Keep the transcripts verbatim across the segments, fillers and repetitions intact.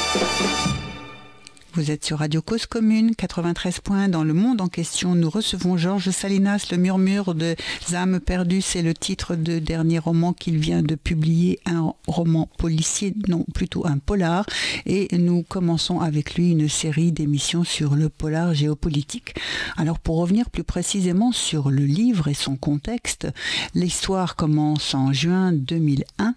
Vous êtes sur Radio Cause Commune, quatre-vingt-treize points. Dans le monde en question, nous recevons Georges Salinas, Le Murmure des âmes perdues. C'est le titre de dernier roman qu'il vient de publier, un roman policier, non, plutôt un polar. Et nous commençons avec lui une série d'émissions sur le polar géopolitique. Alors, pour revenir plus précisément sur le livre et son contexte, l'histoire commence en juin deux mille un.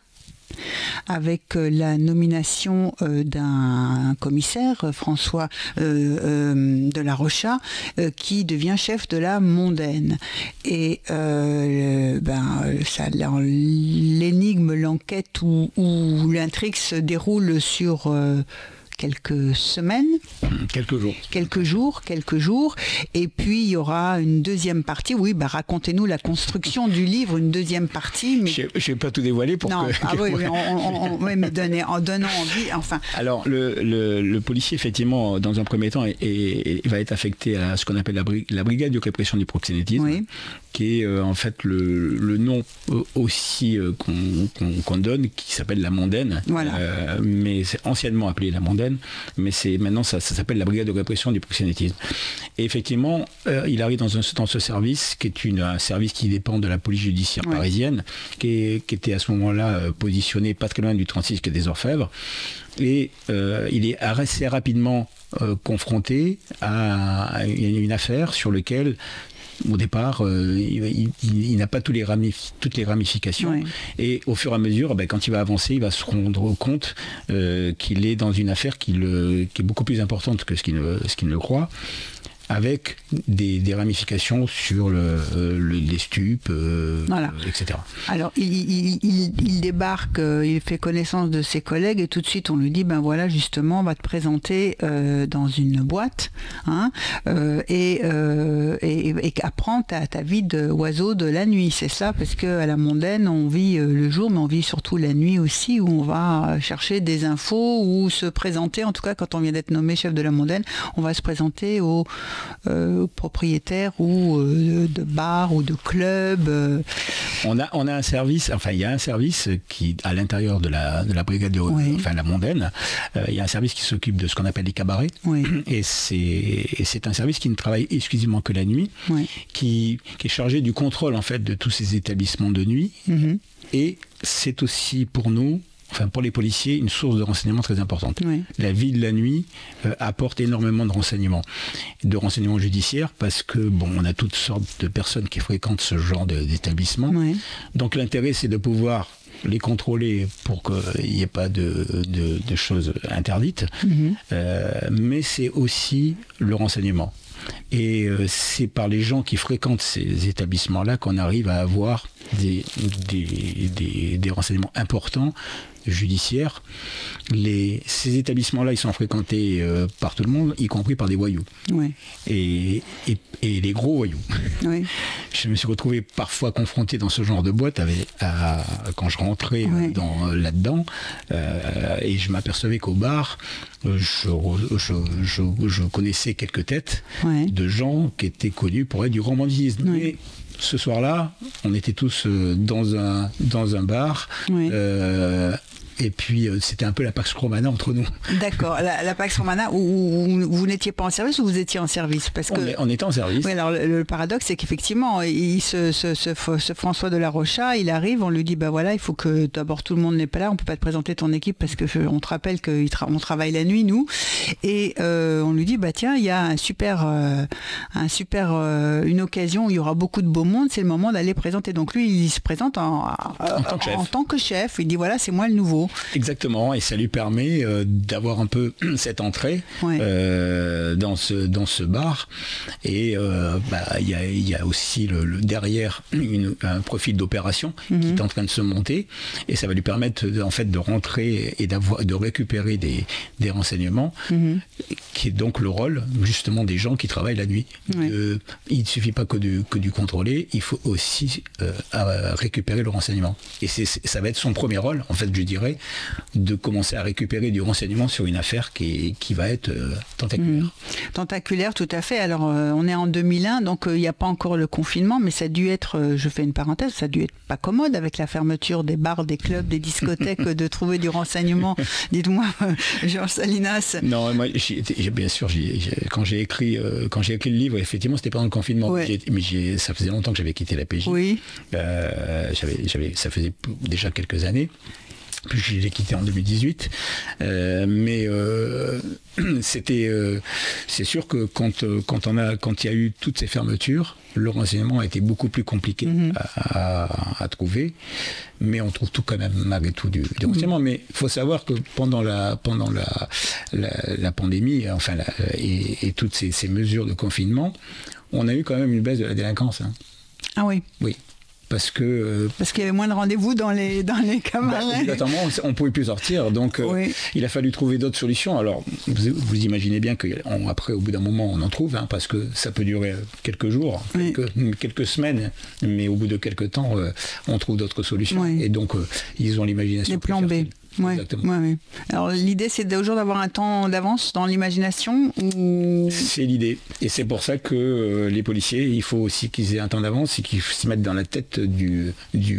Avec la nomination euh, d'un commissaire, François euh, euh, de la Rocha, euh, qui devient chef de la Mondaine. Et euh, ben, ça, l'énigme, l'enquête ou, ou l'intrigue se déroule sur... Euh, quelques semaines. Quelques jours. Quelques jours, quelques jours. Et puis, il y aura une deuxième partie. Oui, bah, racontez-nous la construction du livre, une deuxième partie. Mais... Je ne vais pas tout dévoiler pour non. que... Ah oui, mais, on, on, on, oui, mais donner, en donnant envie, enfin... Alors, le, le, le policier, effectivement, dans un premier temps, est, est, va être affecté à ce qu'on appelle la, bri- la brigade de répression du proxénétisme, oui. qui est euh, en fait le, le nom euh, aussi euh, qu'on, qu'on, qu'on donne, qui s'appelle la Mondaine. Voilà. Euh, mais c'est anciennement appelé la Mondaine. Mais c'est, maintenant ça, ça s'appelle la brigade de répression du proxénétisme. Et effectivement, euh, il arrive dans, un, dans ce service, qui est une, un service qui dépend de la police judiciaire ouais. parisienne, qui, est, qui était à ce moment-là euh, positionné pas très loin du trente-six quai des Orfèvres. Et euh, il est assez rapidement euh, confronté à une affaire sur laquelle au départ, euh, il, il, il n'a pas tous les ramif- toutes les ramifications. Oui. Et au fur et à mesure, ben, quand il va avancer, il va se rendre compte euh, qu'il est dans une affaire qui, le, qui est beaucoup plus importante que ce qu'il ne, ce qu'il ne le croit, avec des, des ramifications sur le, euh, le, les stupes, euh, voilà. et cetera. Alors, il, il, il, il débarque, euh, il fait connaissance de ses collègues et tout de suite, on lui dit, ben voilà, justement, on va te présenter euh, dans une boîte hein, euh, et, euh, et, et apprends ta, ta vie d'oiseau de la nuit. C'est ça, parce qu'à la Mondaine, on vit euh, le jour, mais on vit surtout la nuit aussi, où on va chercher des infos ou se présenter. En tout cas, quand on vient d'être nommé chef de la Mondaine, on va se présenter au Euh, propriétaires ou euh, de bars ou de clubs. Euh. On a on a un service, enfin il y a un service qui à l'intérieur de la de la brigade de oui. enfin la Mondaine, euh, il y a un service qui s'occupe de ce qu'on appelle les cabarets. Oui. Et c'est et c'est un service qui ne travaille exclusivement que la nuit, oui. qui qui est chargé du contrôle en fait de tous ces établissements de nuit. Mm-hmm. Et c'est aussi pour nous, enfin pour les policiers, une source de renseignements très importante. Oui. La vie de la nuit euh, apporte énormément de renseignements, de renseignements judiciaires, parce que bon, on a toutes sortes de personnes qui fréquentent ce genre de, d'établissement. Oui. Donc l'intérêt, c'est de pouvoir les contrôler pour qu'il n'y ait pas de, de, de choses interdites, mm-hmm. euh, mais c'est aussi le renseignement. Et euh, c'est par les gens qui fréquentent ces établissements-là qu'on arrive à avoir des, des, des, des renseignements importants judiciaires. Les, ces établissements-là, ils sont fréquentés euh, par tout le monde, y compris par des voyous. Oui. Et, et, et les gros voyous. Oui. Je me suis retrouvé parfois confronté dans ce genre de boîte avec, à, quand je rentrais oui. dans, là-dedans euh, et je m'apercevais qu'au bar, je, je, je, je connaissais quelques têtes oui. de gens qui étaient connus pour être du romantisme. Oui. Mais ce soir-là, on était tous dans un, dans un bar. Oui. Euh, Et puis, euh, c'était un peu la Pax Romana entre nous. D'accord, la, la Pax Romana, où, où, où vous n'étiez pas en service ou vous étiez en service parce que... on, est, on était en service. Oui, alors le, le paradoxe, c'est qu'effectivement, il, ce, ce, ce, ce François de la Rocha, il arrive, on lui dit, bah voilà, il faut que d'abord tout le monde n'est pas là, on peut pas te présenter ton équipe parce que on te rappelle qu'on tra- travaille la nuit, nous. Et euh, on lui dit, bah tiens, il y a un super, euh, un super, euh, une occasion où il y aura beaucoup de beau monde, c'est le moment d'aller présenter. Donc lui, il se présente en, en, en, tant, que chef. en tant que chef. Il dit, voilà, c'est moi le nouveau. Exactement, et ça lui permet euh, d'avoir un peu cette entrée ouais. euh, dans ce dans ce bar. Et euh, bah, y a, y a aussi le, le derrière une, un profil d'opération mm-hmm. qui est en train de se monter, et ça va lui permettre de, en fait de rentrer et d'avoir de récupérer des, des renseignements, mm-hmm. qui est donc le rôle justement des gens qui travaillent la nuit. Ouais. De, il ne suffit pas que du que du contrôler, il faut aussi euh, récupérer le renseignement. Et c'est, ça va être son premier rôle, en fait, je dirais. démarrer, de commencer à récupérer du renseignement sur une affaire qui, est, qui va être euh, tentaculaire. Mmh. Tentaculaire, tout à fait. Alors, euh, on est en deux mille un, donc il euh, n'y a pas encore le confinement, mais ça a dû être, euh, je fais une parenthèse, ça a dû être pas commode avec la fermeture des bars, des clubs, des discothèques, de trouver du renseignement. Dites-moi, Georges Salinas. Non, moi, j'ai, bien sûr, j'ai, j'ai, quand, j'ai écrit, euh, quand j'ai écrit le livre, effectivement, c'était pendant le confinement. Ouais. J'ai, mais j'ai, ça faisait longtemps que j'avais quitté la P J. Oui. Euh, j'avais, j'avais, ça faisait déjà quelques années. Puis je l'ai quitté en deux mille dix-huit. Euh, mais euh, c'était, euh, c'est sûr que quand, quand, on a, quand il y a eu toutes ces fermetures, le renseignement a été beaucoup plus compliqué mm-hmm. à, à, à trouver. Mais on trouve tout quand même, malgré tout, du, du renseignement. Mm-hmm. Mais il faut savoir que pendant la, pendant la, la, la pandémie, enfin, la, et, et toutes ces, ces mesures de confinement, on a eu quand même une baisse de la délinquance. Hein. Ah oui. Oui. Parce que euh, parce qu'il y avait moins de rendez-vous dans les dans les camarades. Bah, on ne pouvait plus sortir, donc euh, oui. il a fallu trouver d'autres solutions. Alors vous, vous imaginez bien qu'après, au bout d'un moment, on en trouve, hein, parce que ça peut durer quelques jours, oui. quelques, quelques semaines, mais au bout de quelques temps, euh, on trouve d'autres solutions. Oui. Et donc euh, ils ont l'imagination. Les plans B. Ouais, ouais, ouais. Alors l'idée c'est toujours d'avoir un temps d'avance dans l'imagination ou... C'est l'idée. Et c'est pour ça que euh, les policiers, il faut aussi qu'ils aient un temps d'avance et qu'ils se mettent dans la tête du, du,